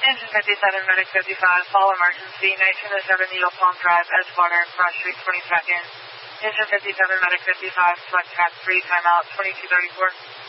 Engine 57, Medic 55, call emergency, 1907 Needle Palm Drive, Edgewater, Cross Street, 22nd. Engine 57, Medic 55, select track 3, timeout, 2234.